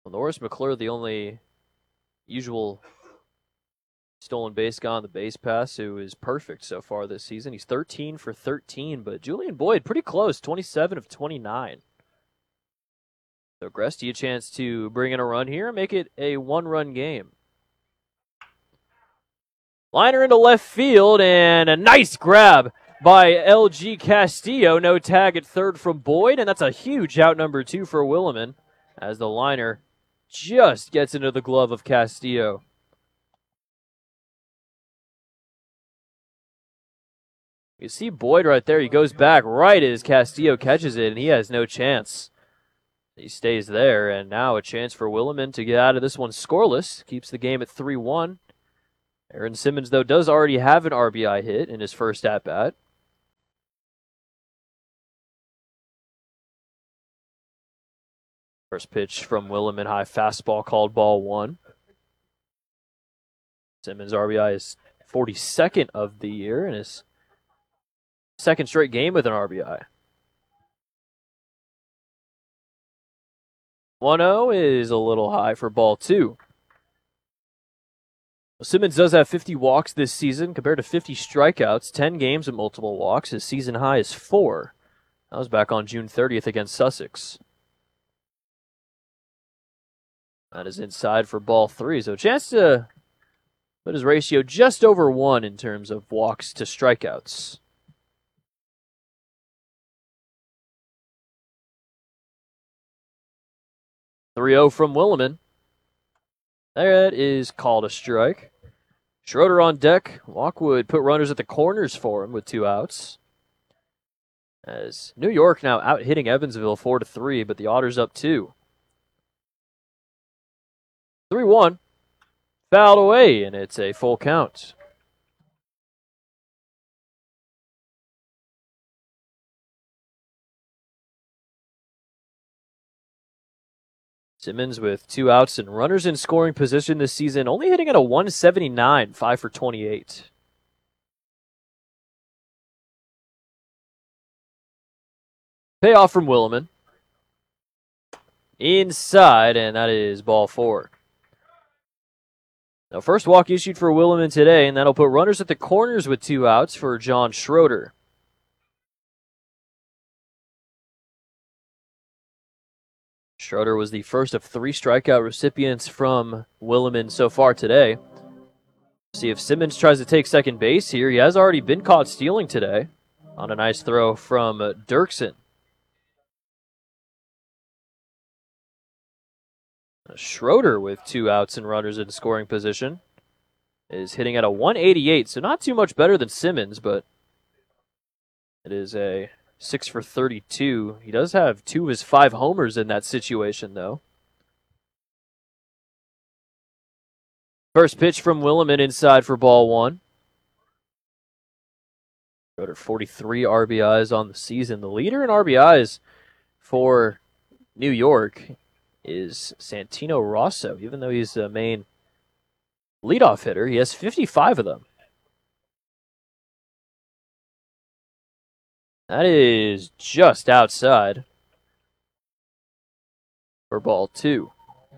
Well, Norris McClure, the only usual stolen base guy on the base pass who is perfect so far this season. He's 13 for 13, but Julian Boyd pretty close, 27 of 29. So Gresty a chance to bring in a run here and make it a one-run game. Liner into left field, and a nice grab by LG Castillo. No tag at third from Boyd, and that's a huge out number 2 for Willeman as the liner just gets into the glove of Castillo. You see Boyd right there. He goes back right as Castillo catches it, and he has no chance. He stays there, and now a chance for Willeman to get out of this one scoreless. Keeps the game at 3-1. Aaron Simmons, though, does already have an RBI hit in his first at-bat. First pitch from Willeman, high fastball called ball 1. Simmons' RBI is 42nd of the year and his second straight game with an RBI. 1-0 is a little high for ball 2. Simmons does have 50 walks this season compared to 50 strikeouts, 10 games with multiple walks. His season high is 4. That was back on June 30th against Sussex. That is inside for ball 3. So a chance to put his ratio just over 1 in terms of walks to strikeouts. .30 from Willeman. That is called a strike. Schroeder on deck. Lockwood put runners at the corners for him with 2 outs. As New York now out hitting Evansville 4-3, but the Otters up 2. 3-1. Fouled away, and it's a full count. Simmons with 2 outs and runners in scoring position this season, only hitting at a 179, 5 for 28. Payoff from Willeman. Inside, and that is ball 4. Now, first walk issued for Willeman today, and that'll put runners at the corners with 2 outs for John Schroeder. Schroeder was the first of 3 strikeout recipients from Willeman so far today. See if Simmons tries to take second base here. He has already been caught stealing today on a nice throw from Dirksen. Schroeder with 2 outs and runners in scoring position is hitting at a 188, so not too much better than Simmons, but it is a 6 for 32. He does have 2 of his 5 homers in that situation, though. First pitch from Willeman inside for ball 1. Schroeder 43 RBIs on the season. The leader in RBIs for New York is Santino Rosso. Even though he's the main leadoff hitter, he has 55 of them. That is just outside for ball 2.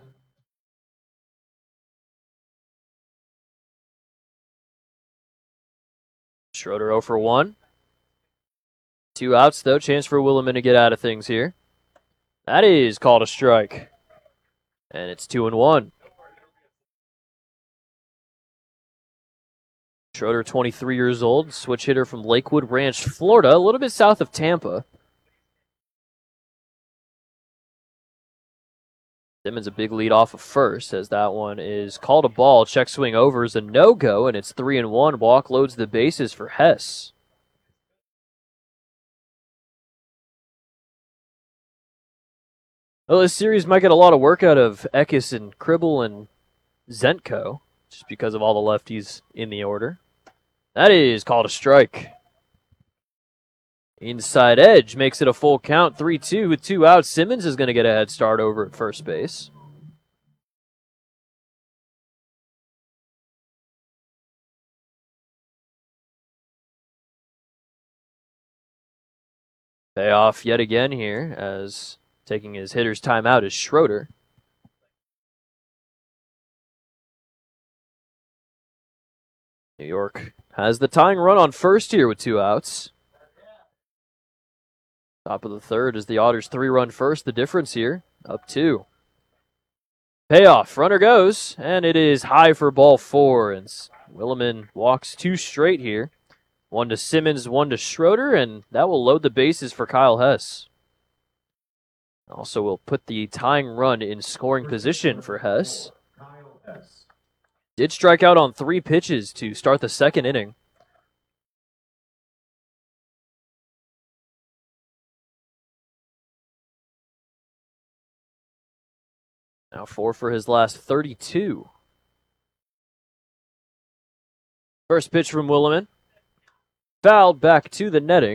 Schroeder 0 for 1. 2 outs, though. Chance for Willeman to get out of things here. That is called a strike. And it's 2-1. Schroeder, 23 years old, switch hitter from Lakewood Ranch, Florida, a little bit south of Tampa. Simmons a big lead off of first as that one is called a ball. Check swing over is a no-go, and it's 3-1. Walk loads the bases for Hess. Well, this series might get a lot of work out of Eckes and Kribel and Zentko, just because of all the lefties in the order. That is called a strike. Inside edge makes it a full count, 3-2 with 2 outs. Simmons is going to get a head start over at first base. Payoff yet again here as taking his hitter's timeout is Schroeder. New York has the tying run on first here with 2 outs. Top of the third is the Otters' 3-run first. The difference here, up 2. Payoff, runner goes, and it is high for ball 4. And Williman walks 2 straight here. 1 to Simmons, 1 to Schroeder, and that will load the bases for Kyle Hess. Also will put the tying run in scoring position for Hess. Did strike out on 3 pitches to start the second inning. Now 4 for his last 32. First pitch from Williman. Fouled back to the netting.